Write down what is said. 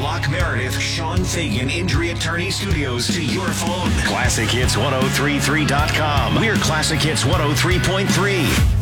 Locke Meredith, Sean Fagan Injury Attorney Studios to your phone. ClassicHits1033.com. We're Classic Hits 103.3.